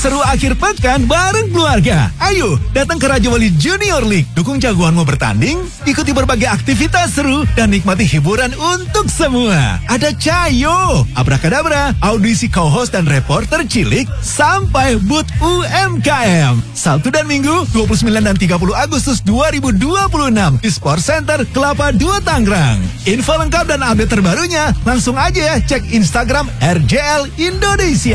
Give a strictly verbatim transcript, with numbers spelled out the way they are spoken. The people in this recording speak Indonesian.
seru akhir pekan bareng keluarga. Ayo, datang ke Raja Wali Junior League. Dukung jagoanmu bertanding, ikuti berbagai aktivitas seru, dan nikmati hiburan untuk semua. Ada Cayo, Abrakadabra, audisi co-host dan reporter cilik, sampai booth U M K M. Sabtu dan Minggu, dua puluh sembilan dan tiga puluh Agustus dua ribu dua puluh enam di Sport Center Kelapa dua Tangerang. Info lengkap dan update terbarunya, langsung aja ya cek Instagram R J L Indonesia.